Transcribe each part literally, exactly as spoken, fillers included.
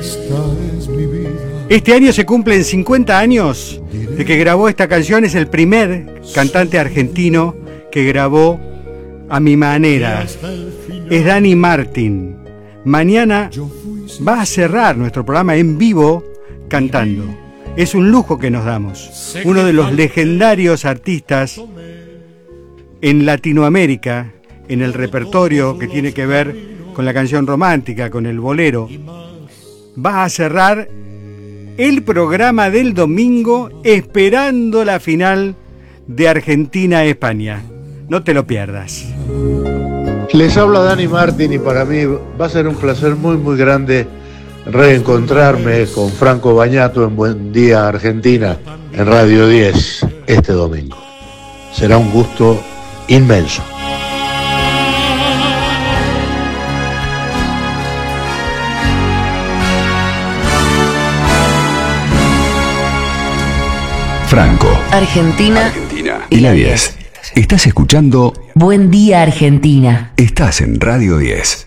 Este año se cumplen cincuenta años de que grabó esta canción. Es el primer cantante argentino que grabó a mi manera. Es Dani Martín. Mañana va a cerrar nuestro programa en vivo cantando. Es un lujo que nos damos. Uno de los legendarios artistas en Latinoamérica, en el repertorio que tiene que ver con la canción romántica, con el bolero, va a cerrar el programa del domingo esperando la final de Argentina-España. No te lo pierdas. Les habla Dani Martín y para mí va a ser un placer muy muy grande reencontrarme con Franco Bagnato en Buen Día Argentina en Radio diez este domingo. Será un gusto inmenso. Franco, Argentina, Argentina y la diez. Estás escuchando Buen Día Argentina. Estás en Radio diez.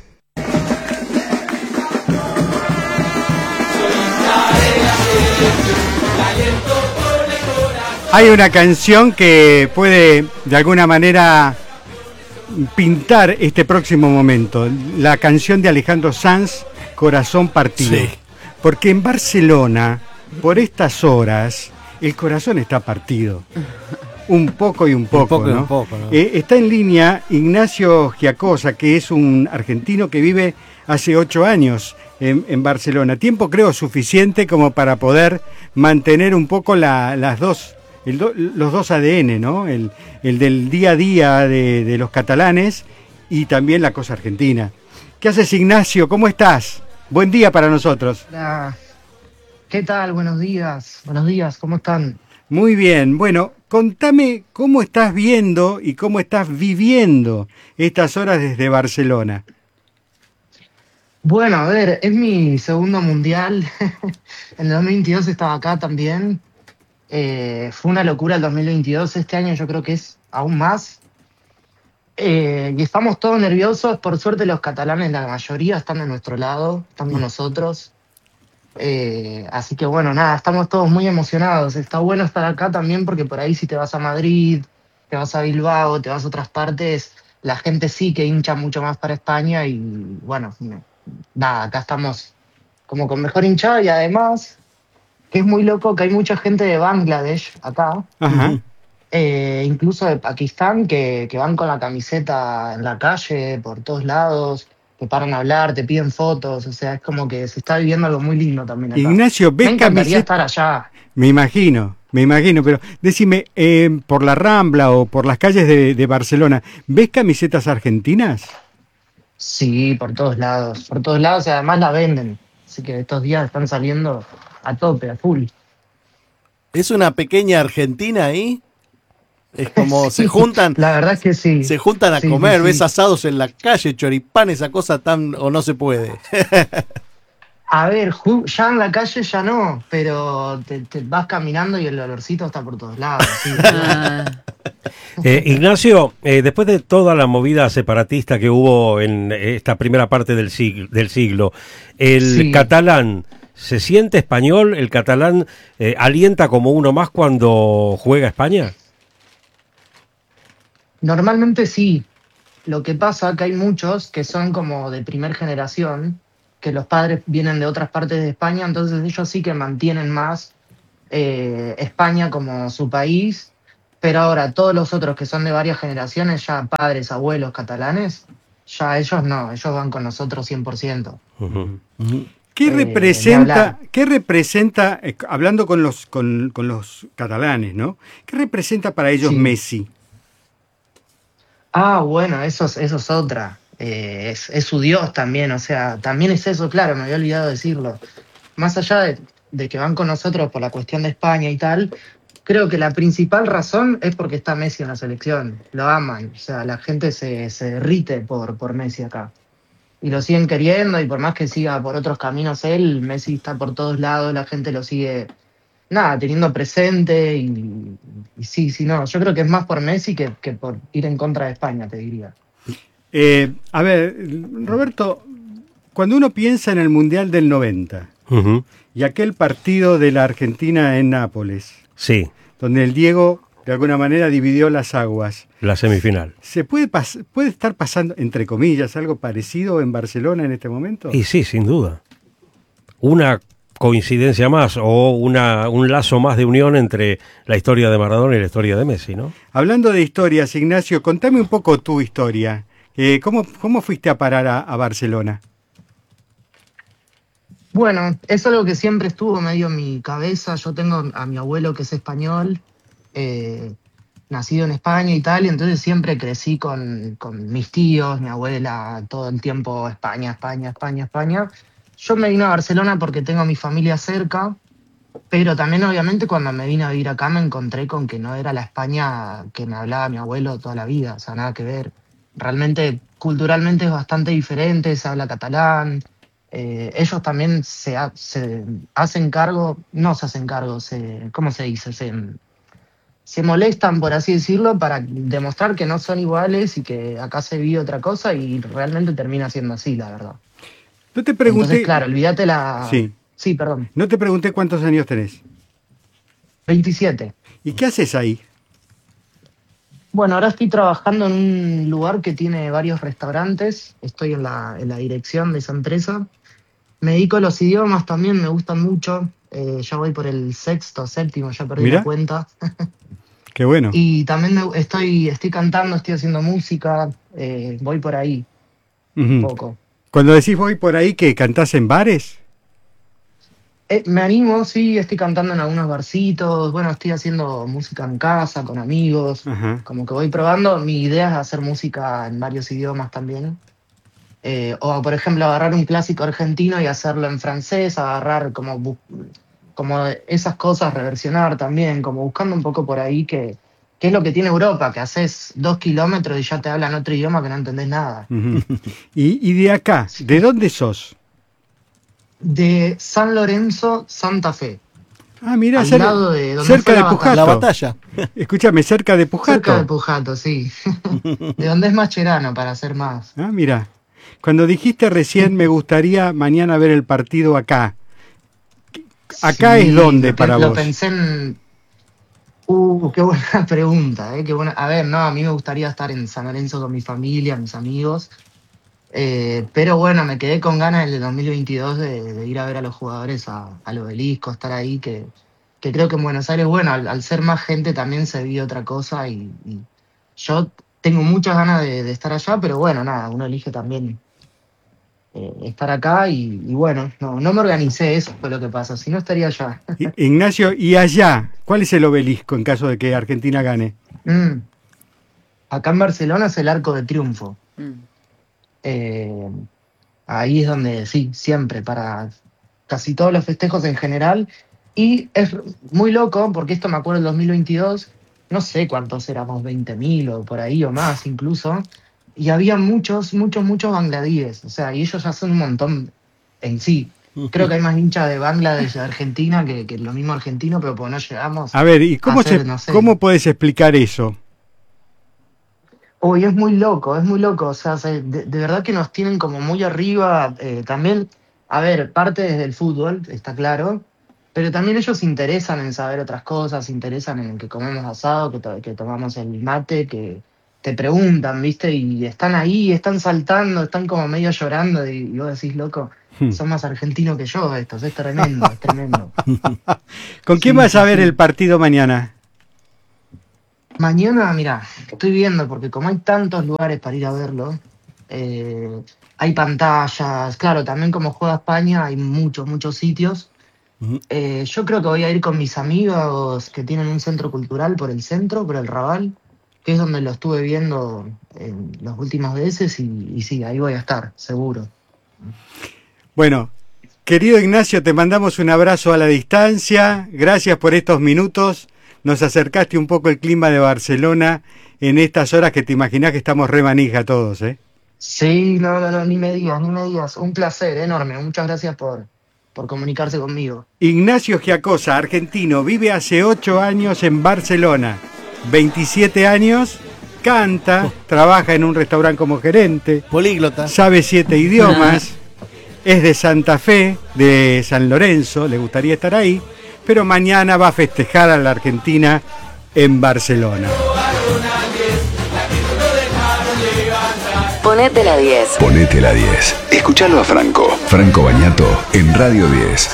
Hay una canción que puede de alguna manera pintar este próximo momento. La canción de Alejandro Sanz, Corazón Partido. Sí. Porque en Barcelona, por estas horas, el corazón está partido. Un poco y un poco, un poco, ¿no? Un poco, ¿no? Eh, está en línea Ignacio Giacosa, que es un argentino que vive hace ocho años en, en Barcelona. Tiempo, creo, suficiente como para poder mantener un poco la, las dos, el do, los dos A D N, ¿no? El, el del día a día de, de los catalanes y también la cosa argentina. ¿Qué haces, Ignacio? ¿Cómo estás? Buen día para nosotros. Hola. ¿Qué tal? Buenos días. Buenos días, ¿cómo están? Muy bien. Bueno, contame cómo estás viendo y cómo estás viviendo estas horas desde Barcelona. Bueno, a ver, es mi segundo mundial. En el dos mil veintidós estaba acá también. Eh, fue una locura el dos mil veintidós. Este año yo creo que es aún más. Eh, y estamos todos nerviosos. Por suerte los catalanes, la mayoría, están de nuestro lado, están con nosotros. Eh, así que bueno, nada, estamos todos muy emocionados. Está bueno estar acá también porque por ahí si te vas a Madrid, te vas a Bilbao, te vas a otras partes, la gente sí que hincha mucho más para España y bueno, nada, acá estamos como con mejor hinchada y además, que es muy loco que hay mucha gente de Bangladesh acá, Ajá. eh, incluso de Pakistán, que, que van con la camiseta en la calle, por todos lados. Te paran a hablar, te piden fotos, o sea, es como que se está viviendo algo muy lindo también acá. Ignacio, ¿ves Me encantaría camiseta? estar allá. Me imagino, me imagino, pero decime, eh, por la Rambla o por las calles de, de Barcelona, ¿ves camisetas argentinas? Sí, por todos lados, por todos lados y además la venden. Así que estos días están saliendo a tope, a full. ¿Es una pequeña Argentina ahí? Es como Sí, se juntan, la verdad es que sí. se juntan a Sí, comer, sí, sí. ves asados en la calle, choripán, esa cosa tan, o no se puede. A ver, ju- ya en la calle ya no, pero te, te vas caminando y el olorcito está por todos lados. Sí. Eh, Ignacio, eh, después de toda la movida separatista que hubo en esta primera parte del siglo, del siglo el Sí. catalán, ¿se siente español? ¿El catalán eh, alienta como uno más cuando juega España? Normalmente sí. Lo que pasa es que hay muchos que son como de primer generación, que los padres vienen de otras partes de España, entonces ellos sí que mantienen más eh, España como su país, pero ahora todos los otros que son de varias generaciones, ya padres, abuelos catalanes, ya ellos no, ellos van con nosotros cien por ciento. Uh-huh. ¿Qué Eh, representa, ni hablar. qué representa, eh, hablando con los, con, con los catalanes, ¿no? ¿Qué representa para ellos Sí. Messi? Ah, bueno, eso es, eso es otra. Eh, es, es su Dios también, o sea, también es eso, claro, me había olvidado decirlo. Más allá de, de que van con nosotros por la cuestión de España y tal, creo que la principal razón es porque está Messi en la selección. Lo aman, o sea, la gente se, se derrite por, por Messi acá. Y lo siguen queriendo, y por más que siga por otros caminos él, Messi está por todos lados, la gente lo sigue, nada, teniendo presente y, y sí, sí, no, yo creo que es más por Messi que, que por ir en contra de España, te diría. Eh, a ver, Roberto, cuando uno piensa en el Mundial del noventa, Ujú. y aquel partido de la Argentina en Nápoles, Sí, donde el Diego de alguna manera dividió las aguas. la semifinal. ¿Se puede, pas- puede estar pasando, entre comillas, algo parecido en Barcelona en este momento? Y sí, sin duda. Una coincidencia más o una, un lazo más de unión entre la historia de Maradona y la historia de Messi, ¿no? Hablando de historias, Ignacio, contame un poco tu historia. Eh, ¿cómo, ¿Cómo fuiste a parar a, a Barcelona? Bueno, es algo que siempre estuvo medio en mi cabeza. Yo tengo a mi abuelo que es español, eh, nacido en España y tal, y entonces siempre crecí con, con mis tíos, mi abuela, todo el tiempo España, España, España, España. Yo me vine a Barcelona porque tengo a mi familia cerca, pero también obviamente cuando me vine a vivir acá me encontré con que no era la España que me hablaba mi abuelo toda la vida, o sea, nada que ver. Realmente, culturalmente es bastante diferente, se habla catalán. Eh, ellos también se, ha- se hacen cargo, no se hacen cargo, se, ¿cómo se dice? Se, se molestan, por así decirlo, para demostrar que no son iguales y que acá se vive otra cosa y realmente termina siendo así, la verdad. No te pregunté. Entonces, claro, olvídate la... Sí. Sí, perdón. No te pregunté cuántos años tenés. veintisiete. ¿Y qué haces ahí? Bueno, ahora estoy trabajando en un lugar que tiene varios restaurantes. Estoy en la, en la dirección de esa empresa. Me dedico a los idiomas también, me gustan mucho. Eh, ya voy por el sexto, séptimo, ya perdí Mirá. la cuenta. Qué bueno. Y también me- estoy, estoy cantando, estoy haciendo música. Eh, voy por ahí un Ujú. poco. Cuando decís voy por ahí, ¿que cantás en bares? Eh, me animo, sí, estoy cantando en algunos barcitos. Bueno, estoy haciendo música en casa, con amigos. Ajá. Como que voy probando. Mi idea es hacer música en varios idiomas también. Eh, o, por ejemplo, agarrar un clásico argentino y hacerlo en francés, agarrar como, bu- como esas cosas, reversionar también, como buscando un poco por ahí que, que es lo que tiene Europa, que haces dos kilómetros y ya te hablan otro idioma que no entendés nada. Ujú. y, y de acá, ¿de dónde sos? De San Lorenzo, Santa Fe, Ah, mira, al cer- lado de donde cerca fue de la Pujato. La batalla. Escúchame, cerca de Pujato. cerca de Pujato, sí. De donde es Mascherano, para hacer más. Ah, mira. Cuando dijiste recién me gustaría mañana ver el partido acá. Acá Sí, es donde lo pe- para lo vos. pensé en... Uh, qué buena pregunta, ¿eh? Qué buena... A ver, no, a mí me gustaría estar en San Lorenzo con mi familia, mis amigos. Eh, pero bueno, me quedé con ganas en el dos mil veintidós de, de ir a ver a los jugadores a- al Obelisco, estar ahí, que, que creo que en Buenos Aires, bueno, al, al ser más gente también se vive otra cosa y, y yo tengo muchas ganas de, de estar allá, pero bueno, nada, uno elige también eh, estar acá y, y bueno, no, no me organicé, eso fue lo que pasa, si no estaría allá. I- Ignacio, ¿y allá? ¿Cuál es el obelisco en caso de que Argentina gane? Mm. Acá en Barcelona es el Arco de Triunfo. Eh, Ahí es donde sí, siempre, para casi todos los festejos en general. Y es muy loco, porque esto me acuerdo del dos mil veintidós, no sé cuántos éramos, veinte mil o por ahí o más incluso, y había muchos, muchos, muchos bangladíes, o sea, y ellos ya son un montón en sí. Creo que hay más hinchas de Bangladesh de Argentina que, que lo mismo argentino, pero pues no llegamos A ver, ¿y cómo, a ser, se, no sé. cómo podés explicar eso? Uy, es muy loco, es muy loco. O sea, se- de, de verdad que nos tienen como muy arriba. Eh, también, a ver, parte desde el fútbol, está claro, pero también ellos se interesan en saber otras cosas, se interesan en que comemos asado, que, to- que tomamos el mate, que te preguntan, ¿viste? Y están ahí, están saltando, están como medio llorando y, y vos decís, loco, Hmm. son más argentinos que yo estos, es tremendo, es tremendo. ¿Con quién Sí, vas a sí, ver sí. el partido mañana? Mañana, mira, estoy viendo, porque como hay tantos lugares para ir a verlo, eh, hay pantallas, claro, también como juega España hay muchos, muchos sitios. Ujú. Eh, yo creo que voy a ir con mis amigos que tienen un centro cultural por el centro, por el Raval, que es donde lo estuve viendo en las últimas veces y, y sí, ahí voy a estar, seguro. Bueno, querido Ignacio, te mandamos un abrazo a la distancia. Gracias por estos minutos. Nos acercaste un poco el clima de Barcelona en estas horas que te imaginás que estamos re manija todos, ¿eh? Sí, no, no, no, ni me digas, ni me digas. Un placer enorme, muchas gracias por, por comunicarse conmigo. Ignacio Giacosa, argentino, vive hace ocho años en Barcelona, veintisiete años, canta, trabaja en un restaurante como gerente, Políglota. sabe siete idiomas, es de Santa Fe, de San Lorenzo, le gustaría estar ahí, pero mañana va a festejar a la Argentina en Barcelona. Ponete la diez. Ponete la diez. Escuchalo a Franco. Franco Bagnato en Radio diez.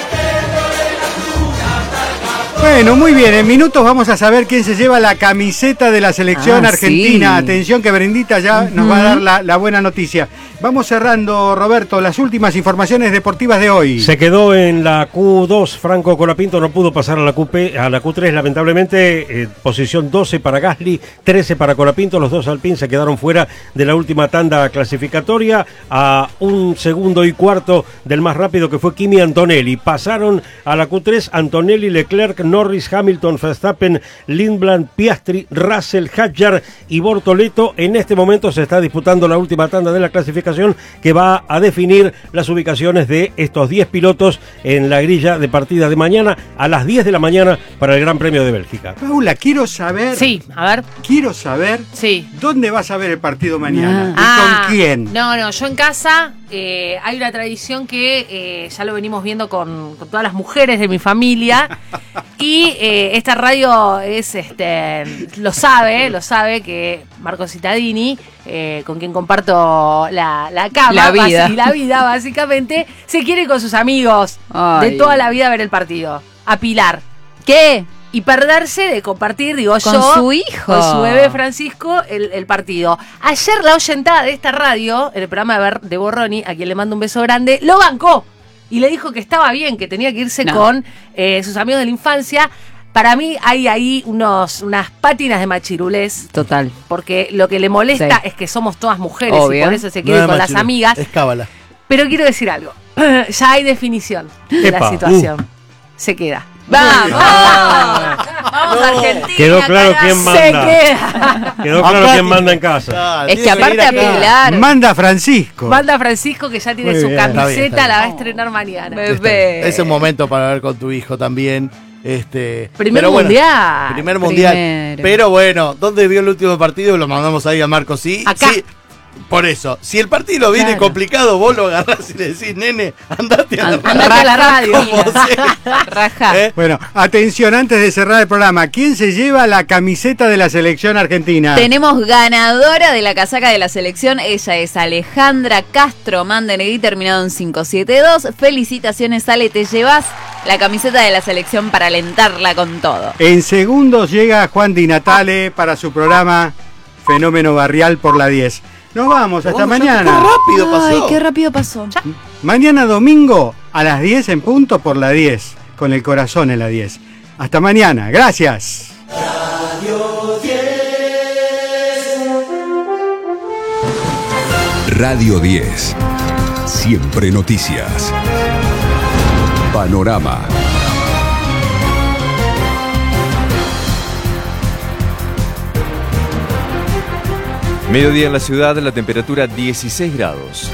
Bueno, muy bien, en minutos vamos a saber quién se lleva la camiseta de la selección Ah, argentina. sí. Atención que Brendita ya Uh-huh. nos va a dar la, la buena noticia. Vamos cerrando, Roberto, las últimas informaciones deportivas de hoy. Se quedó en la Q dos, Franco Colapinto no pudo pasar a la Q P, a la Q tres, lamentablemente, eh, posición doce para Gasly, trece para Colapinto, los dos Alpine se quedaron fuera de la última tanda clasificatoria, a un segundo y cuarto del más rápido que fue Kimi Antonelli. Pasaron a la Q tres Antonelli, Leclerc, Norris, Hamilton, Verstappen, Lindblad, Piastri, Russell, Hadjar y Bortoleto. En este momento se está disputando la última tanda de la clasificación que va a definir las ubicaciones de estos diez pilotos en la grilla de partida de mañana a las diez de la mañana para el Gran Premio de Bélgica. Paula, quiero saber, Sí, a ver. quiero saber Sí. dónde vas a ver el partido mañana Ah. y con quién. No, no, yo en casa eh, hay una tradición que eh, ya lo venimos viendo con, con todas las mujeres de mi familia y eh, esta radio es, este, lo sabe, lo sabe que Marco Cittadini, eh, con quien comparto la, la cama La vida. basi- y la vida básicamente, se quiere con sus amigos Ay. de toda la vida ver el partido, a Pilar. ¿Qué? Y perderse de compartir, digo Con yo, su hijo. con su bebé Francisco, el, el partido. Ayer la oyentada de esta radio, en el programa de, Ber- de Borroni, a quien le mando un beso grande, lo bancó. Y le dijo que estaba bien, que tenía que irse No. con eh, sus amigos de la infancia. Para mí hay ahí unos, unas pátinas de machirulés, Total. porque lo que le molesta Sí. es que somos todas mujeres Obvio. y por eso se No quiere es con las machirulo, amigas. Es cábala. Pero quiero decir algo. Ya hay definición de Epa, la situación. Se queda. ¡Vamos! ¡Vamos, Argentina! Quedó claro carajo! quién Se manda. queda. Quedó claro Aparte- quién manda en casa. Ah, Es que tiene aparte ir a acá. Pilar. Manda Francisco. Manda Francisco que ya tiene Muy su bien. camiseta, Está bien, está bien. la va a estrenar mañana. Bebé. Es un momento para ver con tu hijo también. Este, Primer pero bueno, mundial. Primer mundial. Primero. Pero bueno, ¿dónde vio el último partido? Lo mandamos ahí a Marco, sí. Acá. Sí. Por eso, si el partido viene Claro. complicado, vos lo agarrás y le decís, nene, andate a la And- Andate a la radio. Como sea. Raja. ¿Eh? Bueno, atención, antes de cerrar el programa, ¿quién se lleva la camiseta de la selección argentina? Tenemos ganadora de la casaca de la selección. Ella es Alejandra Castro Mandenegui, terminado en cinco siete dos. Felicitaciones, Ale, te llevas la camiseta de la selección para alentarla con todo. En segundos llega Juan Di Natale para su programa Fenómeno Barrial por la diez. Nos vamos, hasta Vamos, ya, mañana. qué rápido pasó. Ay, qué rápido pasó. Mañana domingo a las diez en punto por la diez, con el corazón en la diez. Hasta mañana, gracias. Radio diez. Siempre noticias. Panorama. Mediodía en la ciudad, la temperatura dieciséis grados.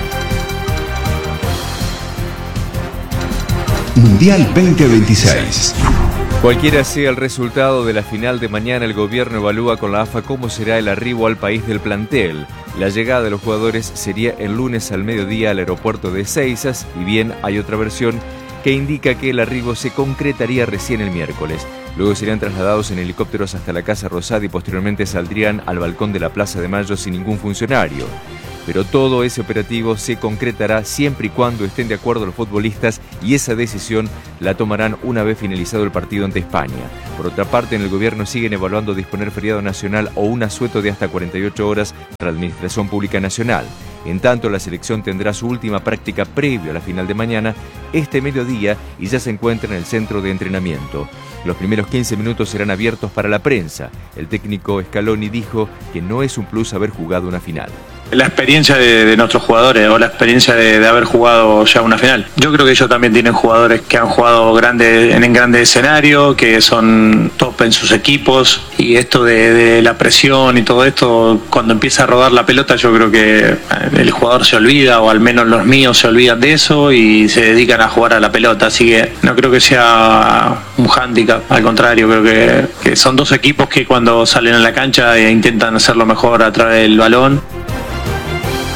Mundial veinte veintiséis. Cualquiera sea el resultado de la final de mañana, el gobierno evalúa con la A F A cómo será el arribo al país del plantel. La llegada de los jugadores sería el lunes al mediodía al aeropuerto de Seizas, y bien hay otra versión que indica que el arribo se concretaría recién el miércoles. Luego serían trasladados en helicópteros hasta la Casa Rosada y posteriormente saldrían al balcón de la Plaza de Mayo sin ningún funcionario. Pero todo ese operativo se concretará siempre y cuando estén de acuerdo los futbolistas, y esa decisión la tomarán una vez finalizado el partido ante España. Por otra parte, en el gobierno siguen evaluando disponer feriado nacional o un asueto de hasta cuarenta y ocho horas para la Administración Pública Nacional. En tanto, la selección tendrá su última práctica previo a la final de mañana, este mediodía, y ya se encuentra en el centro de entrenamiento. Los primeros quince minutos serán abiertos para la prensa. El técnico Scaloni dijo que no es un plus haber jugado una final. La experiencia de, de nuestros jugadores o la experiencia de, de haber jugado ya una final. Yo creo que ellos también tienen jugadores que han jugado grande, en, en grandes escenarios, que son top en sus equipos, y esto de, de la presión y todo esto, cuando empieza a rodar la pelota, yo creo que el jugador se olvida, o al menos los míos se olvidan de eso y se dedican a jugar a la pelota. Así que no creo que sea un hándicap, al contrario, creo que, que son dos equipos que cuando salen a la cancha eh, intentan hacerlo mejor a través del balón.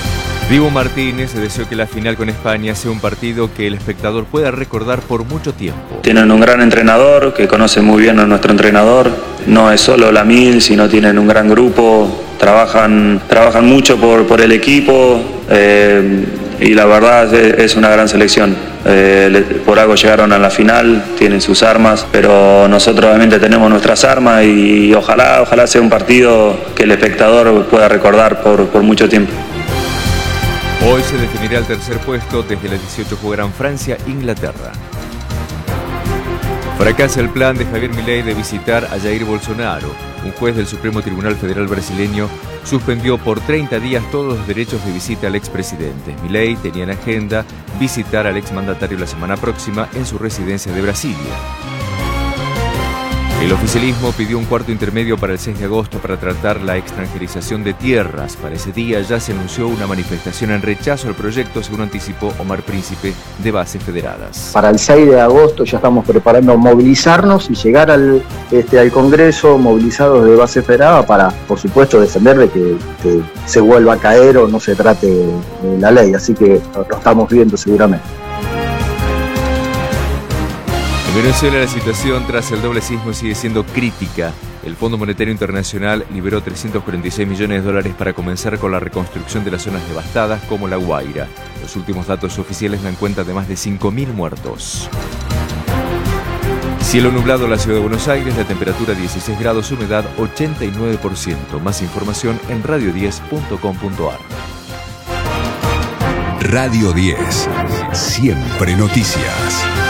Dibu Martínez deseó que la final con España sea un partido que el espectador pueda recordar por mucho tiempo. Tienen un gran entrenador que conoce muy bien a nuestro entrenador. No es solo la mil, sino tienen un gran grupo. Trabajan, trabajan mucho por, por el equipo eh, y la verdad es, es una gran selección. Eh, por algo llegaron a la final, tienen sus armas, pero nosotros obviamente tenemos nuestras armas y ojalá, ojalá sea un partido que el espectador pueda recordar por, por mucho tiempo. Hoy se definirá el tercer puesto, desde las dieciocho jugarán Francia e Inglaterra. Fracasa el plan de Javier Milei de visitar a Jair Bolsonaro. Un juez del Supremo Tribunal Federal brasileño suspendió por treinta días todos los derechos de visita al expresidente. Milei tenía en agenda visitar al exmandatario la semana próxima en su residencia de Brasilia. El oficialismo pidió un cuarto intermedio para el seis de agosto para tratar la extranjerización de tierras. Para ese día ya se anunció una manifestación en rechazo al proyecto, según anticipó Omar Príncipe, de Bases Federadas. Para el seis de agosto ya estamos preparando movilizarnos y llegar al, este, al Congreso movilizados de Base Federada para, por supuesto, defender de que, que se vuelva a caer o no se trate de la ley. Así que lo, lo estamos viendo seguramente. En Venezuela la situación tras el doble sismo sigue siendo crítica. El Fondo Monetario Internacional liberó trescientos cuarenta y seis millones de dólares para comenzar con la reconstrucción de las zonas devastadas como La Guaira. Los últimos datos oficiales dan cuenta de más de cinco mil muertos. Cielo nublado en la ciudad de Buenos Aires, la temperatura dieciséis grados, humedad ochenta y nueve por ciento. Más información en radio diez punto com punto ar. Radio diez, siempre noticias.